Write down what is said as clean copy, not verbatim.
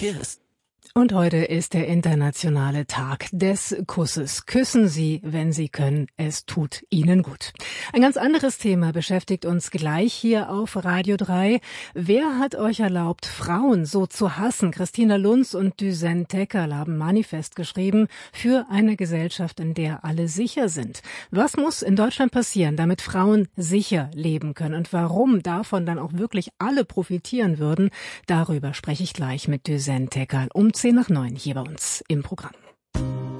kiss. Und heute ist der internationale Tag des Kusses. Küssen Sie, wenn Sie können. Es tut Ihnen gut. Ein ganz anderes Thema beschäftigt uns gleich hier auf Radio 3. Wer hat euch erlaubt, Frauen so zu hassen? Christina Lunz und Düsen Tekal haben Manifest geschrieben für eine Gesellschaft, in der alle sicher sind. Was muss in Deutschland passieren, damit Frauen sicher leben können? Und warum davon dann auch wirklich alle profitieren würden? Darüber spreche ich gleich mit Düsen Tekal um 8:10 hier bei uns im Programm.